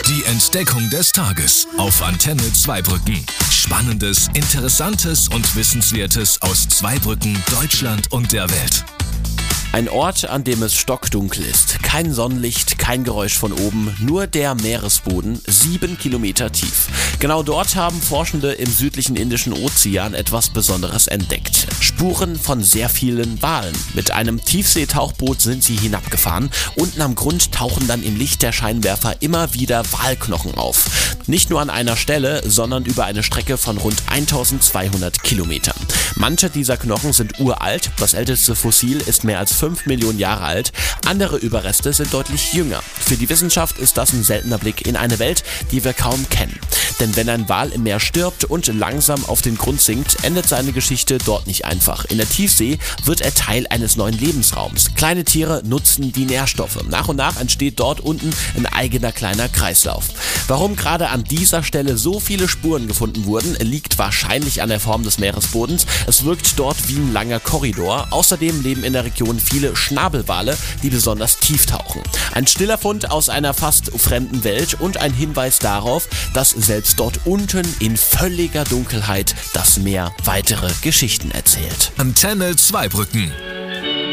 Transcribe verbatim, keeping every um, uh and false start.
Die Entdeckung des Tages auf Antenne Zweibrücken. Spannendes, Interessantes und Wissenswertes aus Zweibrücken, Deutschland und der Welt. Ein Ort, an dem es stockdunkel ist. Kein Sonnenlicht, kein Geräusch von oben, nur der Meeresboden, sieben Kilometer tief. Genau dort haben Forschende im südlichen Indischen Ozean etwas Besonderes entdeckt. Spuren von sehr vielen Walen. Mit einem Tiefseetauchboot sind sie hinabgefahren. Unten am Grund tauchen dann im Licht der Scheinwerfer immer wieder Walknochen auf. Nicht nur an einer Stelle, sondern über eine Strecke von rund eintausendzweihundert Kilometern. Manche dieser Knochen sind uralt, das älteste Fossil ist mehr als fünf Millionen Jahre alt, andere Überreste sind deutlich jünger. Für die Wissenschaft ist das ein seltener Blick in eine Welt, die wir kaum kennen. Denn wenn ein Wal im Meer stirbt und langsam auf den Grund sinkt, endet seine Geschichte dort nicht einfach. In der Tiefsee wird er Teil eines neuen Lebensraums. Kleine Tiere nutzen die Nährstoffe. Nach und nach entsteht dort unten ein eigener kleiner Kreislauf. Warum gerade an dieser Stelle so viele Spuren gefunden wurden, liegt wahrscheinlich an der Form des Meeresbodens. Es wirkt dort wie ein langer Korridor. Außerdem leben in der Region viele Schnabelwale, die besonders tief tauchen. Ein stiller Fund aus einer fast fremden Welt und ein Hinweis darauf, dass selbst dort unten in völliger Dunkelheit das Meer weitere Geschichten erzählt. Antenne Zweibrücken.